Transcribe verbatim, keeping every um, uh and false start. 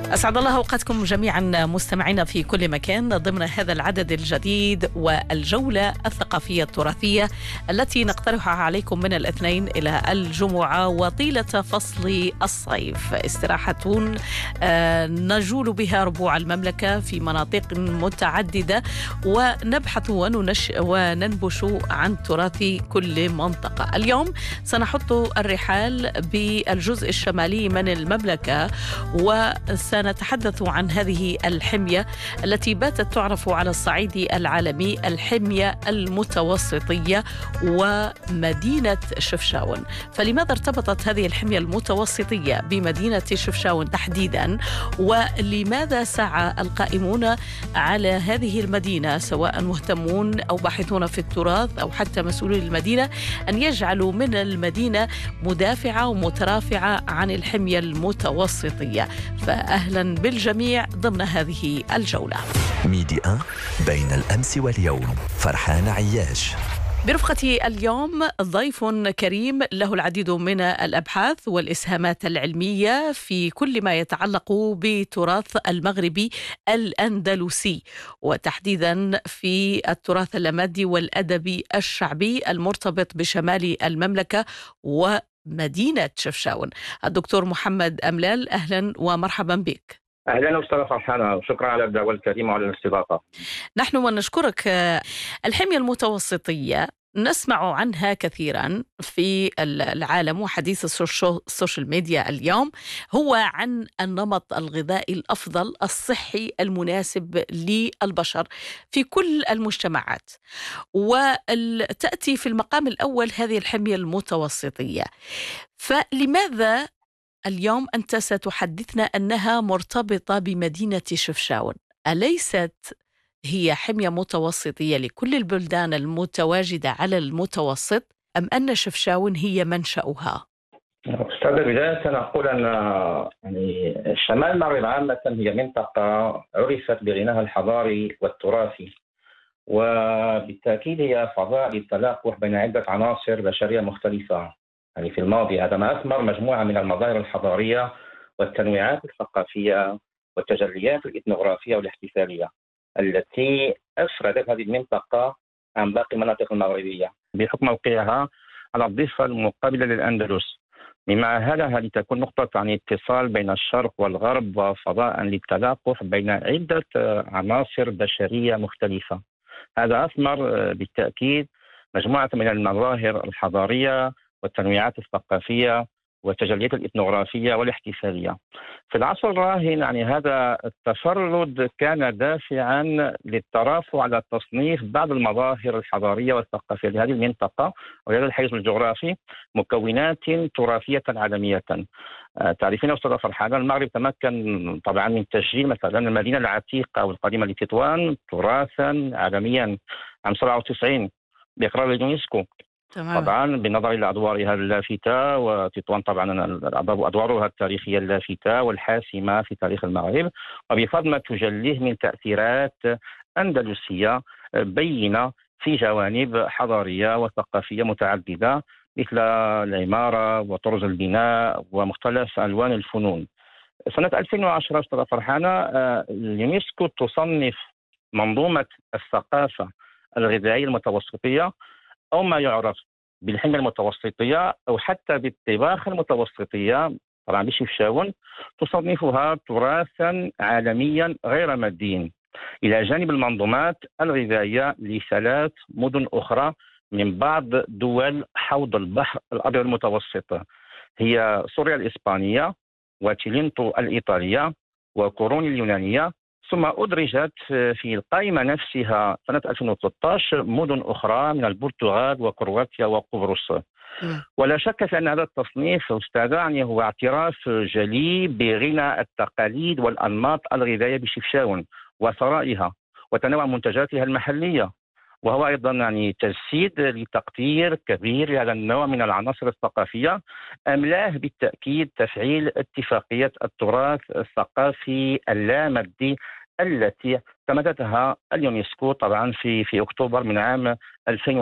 أسعد الله أوقاتكم جميعا مستمعينا في كل مكان ضمن هذا العدد الجديد والجولة الثقافية التراثية التي نقترحها عليكم من الاثنين إلى الجمعة وطيلة فصل الصيف. استراحة نجول بها ربوع المملكة في مناطق متعددة ونبحث وننش وننبش عن تراث كل منطقة. اليوم سنحط الرحال بالجزء الشمالي من المملكة وسنحط نتحدث عن هذه الحمية التي باتت تعرف على الصعيد العالمي الحمية المتوسطية ومدينة شفشاون. فلماذا ارتبطت هذه الحمية المتوسطية بمدينة شفشاون تحديدا؟ ولماذا سعى القائمون على هذه المدينة سواء مهتمون أو باحثون في التراث أو حتى مسؤولي المدينة أن يجعلوا من المدينة مدافعة ومترافعة عن الحمية المتوسطية؟ فأهلا أهلا بالجميع ضمن هذه الجولة. ميديا بين الأمس واليوم. فرحان عياش برفقتي اليوم ضيف كريم له العديد من الأبحاث والإسهامات العلمية في كل ما يتعلق بتراث المغربي الأندلسي وتحديدا في التراث اللامادي والأدبي الشعبي المرتبط بشمال المملكة و مدينة شفشاون. الدكتور محمد أملال، أهلا ومرحبا بك. أهلا أستاذ فرحانة، وشكرا على الدعوة الكريمة وعلى الاستضافة. نحن ونشكرك. الحمية المتوسطية نسمع عنها كثيرا في العالم وحديث السوشيال ميديا اليوم هو عن النمط الغذائي الأفضل الصحي المناسب للبشر في كل المجتمعات، وتأتي في المقام الأول هذه الحمية المتوسطية. فلماذا اليوم أنت ستحدثنا أنها مرتبطة بمدينة شفشاون؟ أليست هي حمية متوسطية لكل البلدان المتواجدة على المتوسط أم أن شفشاون هي منشأها؟ أستاذ، بداية نقول أن يعني شمال المغرب عامة هي منطقة عرفت بغناها الحضاري والتراثي، وبالتأكيد هي فضاء للتلاقح بين عدة عناصر بشرية مختلفة. يعني في الماضي هذا ما أثمر مجموعة من المظاهر الحضارية والتنويعات الثقافية والتجليات الإثنوغرافية والاحتفالية التي أفردت هذه المنطقة عن باقي المناطق المغربية بحكم موقعها على الضفة المقابلة للأندلس، مما أهلها لتكون نقطة عن اتصال بين الشرق والغرب وفضاء للتلاقح بين عدة عناصر بشرية مختلفة. هذا أثمر بالتأكيد مجموعة من المظاهر الحضارية والتنويعات الثقافية والتجليات الإثنوغرافية والاحتفالية. في العصر الراهن يعني هذا التفرد كان دافعا للترافع على تصنيف بعض المظاهر الحضارية والثقافية لهذه المنطقة وهذا الحيز الجغرافي مكونات تراثية عالمية. تعرفين أستاذ فرحانة، المغرب تمكن طبعا من تسجيل مثلا المدينة العتيقة والقديمة لتطوان تراثا عالميا عام سبعة وتسعين بإقرار اليونسكو. تمام. طبعا بالنظر إلى أدوارها اللافتة، وتطوان طبعا أدوارها التاريخية اللافتة والحاسمة في تاريخ المغرب، وبفضل ما تجليه من تأثيرات أندلسية بينة في جوانب حضارية وثقافية متعددة مثل العمارة وطرز البناء ومختلف ألوان الفنون. سنة ألفين وعشرة أستاذ فرحانة اليونسكو تصنف منظومة الثقافة الغذائية المتوسطية أو ما يعرف بالحمية المتوسطية أو حتى بالطباخ المتوسطية طبعا بشفشاون، تصنفها تراثا عالميا غير مادي إلى جانب المنظومات الغذائية لثلاث مدن أخرى من بعض دول حوض البحر الأبيض المتوسط، هي سوريا الإسبانية وتشيلينتو الإيطالية وكوروني اليونانية. ثم أدرجت في القائمة نفسها سنة ألفين وثلاثة عشر مدن أخرى من البرتغال وكرواتيا وقبرص. ولا شك في أن هذا التصنيف أستاذ يعني هو اعتراف جلي بغنى التقاليد والأنماط الغذائية بشفشاون وثرائها وتنوع منتجاتها المحلية، وهو أيضا يعني تجسيد لتقدير كبير لهذا النوع من العناصر الثقافية أملاه بالتأكيد تفعيل اتفاقية التراث الثقافي اللامادي التي اعتمدتها اليونسكو طبعا في في أكتوبر من عام ألفين